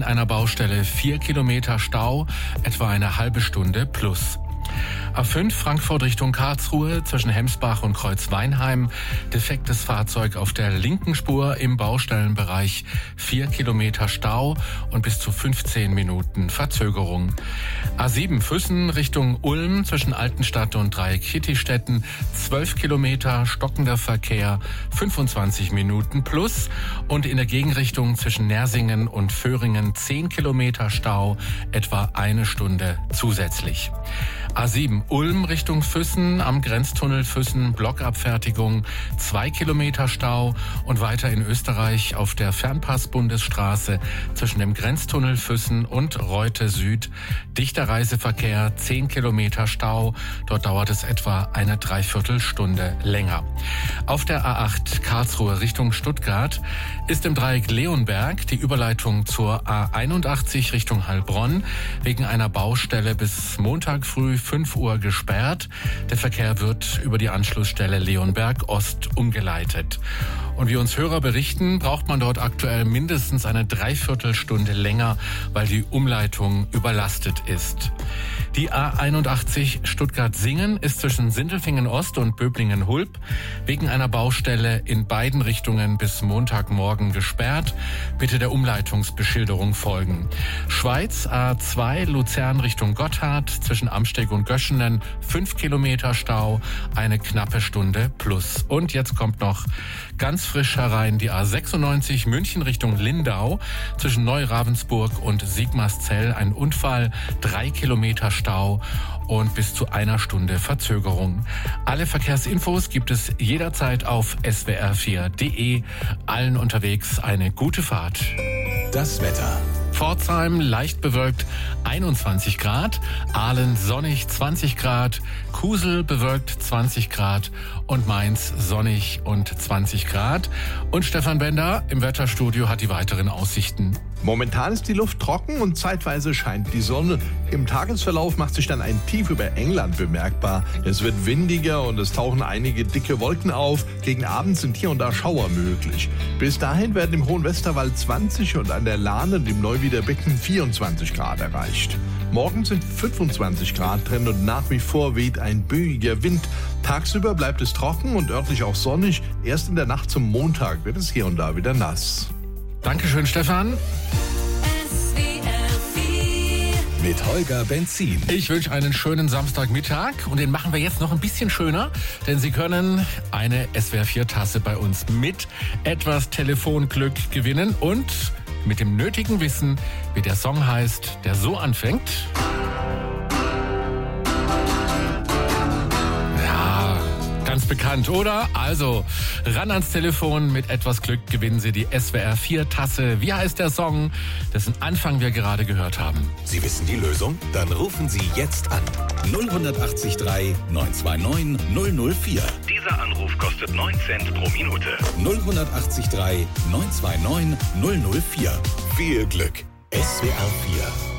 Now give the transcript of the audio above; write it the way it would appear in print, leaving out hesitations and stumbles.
einer Baustelle 4 Kilometer Stau, etwa eine halbe Stunde plus. A5 Frankfurt Richtung Karlsruhe zwischen Hemsbach und Kreuzweinheim. Defektes Fahrzeug auf der linken Spur im Baustellenbereich. 4 Kilometer Stau und bis zu 15 Minuten Verzögerung. A7 Füssen Richtung Ulm zwischen Altenstadt und Dreieck-Kittistetten. 12 Kilometer stockender Verkehr, 25 Minuten plus. Und in der Gegenrichtung zwischen Nersingen und Föhringen 10 Kilometer Stau, etwa eine Stunde zusätzlich. A7 Ulm Richtung Füssen am Grenztunnel Füssen Blockabfertigung 2 Kilometer Stau und weiter in Österreich auf der Fernpass-Bundesstraße zwischen dem Grenztunnel Füssen und Reute Süd dichter Reiseverkehr 10 Kilometer Stau. Dort dauert es etwa eine Dreiviertelstunde länger. Auf der A8 Karlsruhe Richtung Stuttgart ist im Dreieck Leonberg die Überleitung zur A81 Richtung Heilbronn wegen einer Baustelle bis Montag früh 5 Uhr gesperrt. Der Verkehr wird über die Anschlussstelle Leonberg Ost umgeleitet. Und wie uns Hörer berichten, braucht man dort aktuell mindestens eine Dreiviertelstunde länger, weil die Umleitung überlastet ist. Die A81 Stuttgart-Singen ist zwischen Sindelfingen Ost und Böblingen-Hulb wegen einer Baustelle in beiden Richtungen bis Montagmorgen gesperrt. Bitte der Umleitungsbeschilderung folgen. Schweiz A2 Luzern Richtung Gotthard zwischen Amsteg und Göschenen 5 Kilometer Stau, eine knappe Stunde plus. Und jetzt kommt noch ganz frisch herein die A96 München Richtung Lindau zwischen Neu-Ravensburg und Sigmarszell ein Unfall, 3 Kilometer Stau und bis zu einer Stunde Verzögerung. Alle Verkehrsinfos gibt es jederzeit auf swr4.de. Allen unterwegs eine gute Fahrt. Das Wetter. Pforzheim leicht bewölkt 21 Grad, Aalen sonnig 20 Grad, Kusel bewölkt 20 Grad und Mainz sonnig und 20 Grad. Und Stefan Bender im Wetterstudio hat die weiteren Aussichten. Momentan ist die Luft trocken und zeitweise scheint die Sonne. Im Tagesverlauf macht sich dann ein Tief über England bemerkbar. Es wird windiger und es tauchen einige dicke Wolken auf. Gegen Abend sind hier und da Schauer möglich. Bis dahin werden im Hohen Westerwald 20 und an der Lahn und im Neuwieder Becken 24 Grad erreicht. Morgen sind 25 Grad drin und nach wie vor weht ein böiger Wind. Tagsüber bleibt es trocken und örtlich auch sonnig. Erst in der Nacht zum Montag wird es hier und da wieder nass. Dankeschön, Stefan. Mit Holger Benzin. Ich wünsche einen schönen Samstagmittag und den machen wir jetzt noch ein bisschen schöner, denn Sie können eine SWR4-Tasse bei uns mit etwas Telefonglück gewinnen und mit dem nötigen Wissen, wie der Song heißt, der so anfängt. Ganz bekannt, oder? Also, ran ans Telefon, mit etwas Glück gewinnen Sie die SWR4-Tasse. Wie heißt der Song, dessen Anfang wir gerade gehört haben? Sie wissen die Lösung? Dann rufen Sie jetzt an. 0183 929 004. Dieser Anruf kostet 9 Cent pro Minute. 0183 929 004. Viel Glück. SWR4